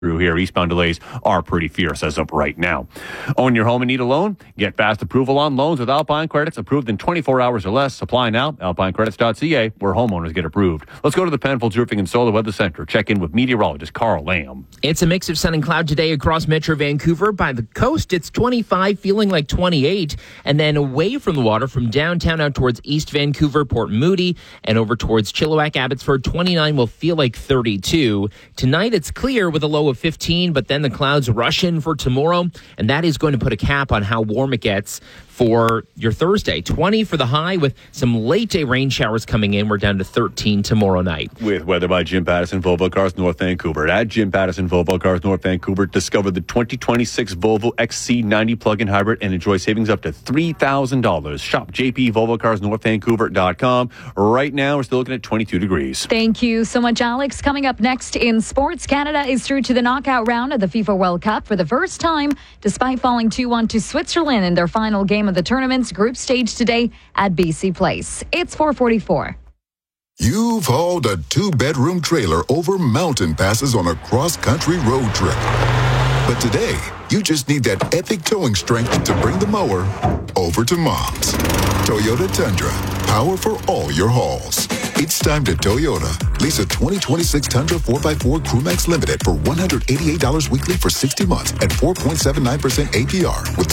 through here. Eastbound delays are pretty fierce as of right now. Own your home and need a loan? Get fast approval on loans with Alpine Credits, approved in 24 hours or less. Apply now, alpinecredits.ca, where homeowners get approved. Let's go to the Penfolds Roofing and Solar Weather Center. Check in with meteorologist Carl Lamb. It's a mix of sun and cloud today across Metro Vancouver. By the coast, it's 25, feeling like 28. And then away from the water, from downtown out towards East Vancouver, Port Moody, and over towards Chilliwack, Abbotsford, 29 will feel like 32. Tonight, it's clear with a low of 15, but then the clouds rush in for tomorrow, and that is going to put a cap on how warm it gets for your Thursday. 20 for the high with some late day rain showers coming in. We're down to 13 tomorrow night. With weather by Jim Pattison, Volvo Cars North Vancouver. At Jim Pattison, Volvo Cars North Vancouver, discover the 2026 Volvo XC90 plug-in hybrid and enjoy savings up to $3,000. Shop JP Volvo Cars North Vancouver.com. Right now, we're still looking at 22 degrees. Thank you so much, Alex. Coming up next in sports, Canada is through to the knockout round of the FIFA World Cup for the first time, despite falling 2-1 to Switzerland in their final game of the tournament's group stage today at BC Place. It's 4:44. You've hauled a 2-bedroom trailer over mountain passes on a cross-country road trip. But today, you just need that epic towing strength to bring the mower over to Mom's. Toyota Tundra, power for all your hauls. It's time to Toyota. Lease a 2026 Tundra 4x4 Crewmax Limited for $188 weekly for 60 months at 4.79% APR with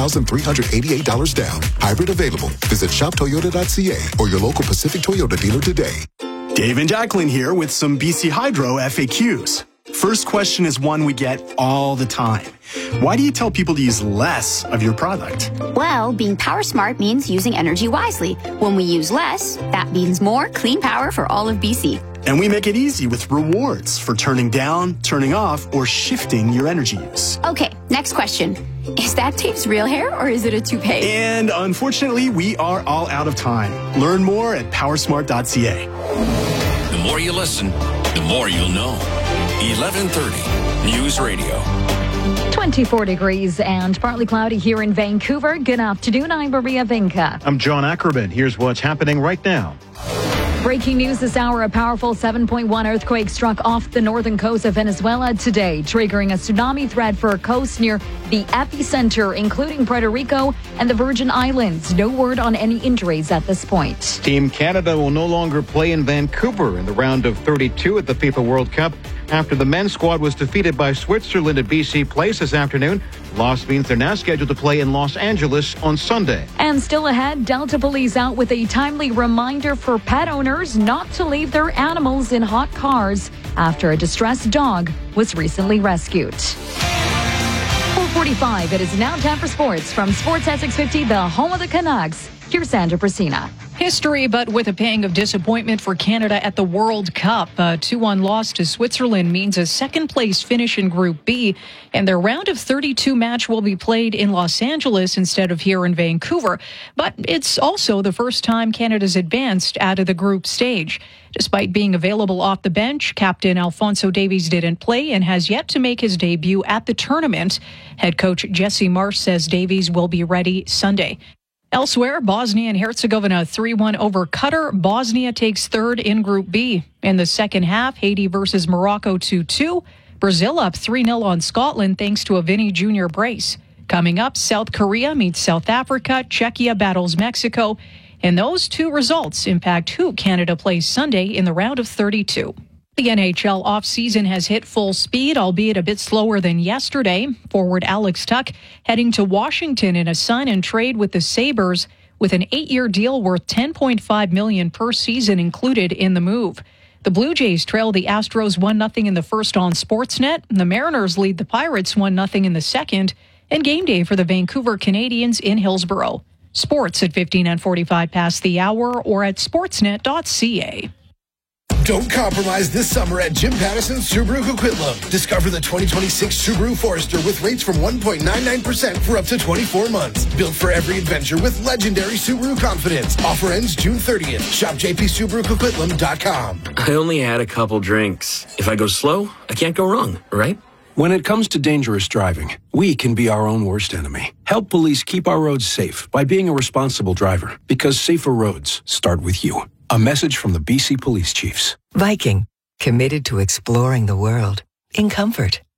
$6,388 down. Hybrid available. Visit shoptoyota.ca or your local Pacific Toyota dealer today. Dave and Jacqueline here with some BC Hydro FAQs. First question is one we get all the time. Why do you tell people to use less of your product? Well, being power smart means using energy wisely. When we use less, that means more clean power for all of BC. And we make it easy with rewards for turning down, turning off, or shifting your energy use. Okay, next question. Is that Dave's real hair or is it a toupee? And unfortunately, we are all out of time. Learn more at powersmart.ca. The more you listen, the more you'll know. 1130 News Radio. 24 degrees and partly cloudy here in Vancouver. Good afternoon. I'm Maria Vinca. I'm John Ackerman. Here's what's happening right now. Breaking news this hour, a powerful 7.1 earthquake struck off the northern coast of Venezuela today, triggering a tsunami threat for coasts near the epicenter, including Puerto Rico and the Virgin Islands. No word on any injuries at this point. Team Canada will no longer play in Vancouver in the round of 32 at the FIFA World Cup after the men's squad was defeated by Switzerland at BC Place this afternoon. Loss means they're now scheduled to play in Los Angeles on Sunday. And still ahead, Delta Police out with a timely reminder for pet owners not to leave their animals in hot cars after a distressed dog was recently rescued. 4:45, it is now time for sports. From Sports at 650, the home of the Canucks, here's Sandra Persina. History, but with a pang of disappointment for Canada at the World Cup. A 2-1 loss to Switzerland means a second-place finish in Group B, and their round of 32 match will be played in Los Angeles instead of here in Vancouver. But it's also the first time Canada's advanced out of the group stage. Despite being available off the bench, Captain Alphonso Davies didn't play and has yet to make his debut at the tournament. Head coach Jesse Marsh says Davies will be ready Sunday. Elsewhere, Bosnia and Herzegovina 3-1 over Qatar. Bosnia takes third in Group B. In the second half, Haiti versus Morocco 2-2. Brazil up 3-0 on Scotland thanks to a Vinny Jr. brace. Coming up, South Korea meets South Africa. Czechia battles Mexico. And those two results impact who Canada plays Sunday in the round of 32. The NHL offseason has hit full speed, albeit a bit slower than yesterday. Forward Alex Tuch heading to Washington in a sign-and-trade with the Sabres with an 8-year deal worth $10.5 million per season included in the move. The Blue Jays trail the Astros 1-0 in the first on Sportsnet. The Mariners lead the Pirates 1-0 in the second. And game day for the Vancouver Canadians in Hillsborough. Sports at 15 and 45 past the hour or at sportsnet.ca. Don't compromise this summer at Jim Pattison Subaru Coquitlam. Discover the 2026 Subaru Forester with rates from 1.99% for up to 24 months. Built for every adventure with legendary Subaru confidence. Offer ends June 30th. Shop jpsubarucoquitlam.com. I only had a couple drinks. If I go slow, I can't go wrong, right? When it comes to dangerous driving, we can be our own worst enemy. Help police keep our roads safe by being a responsible driver, because safer roads start with you. A message from the BC Police Chiefs. Viking, committed to exploring the world in comfort.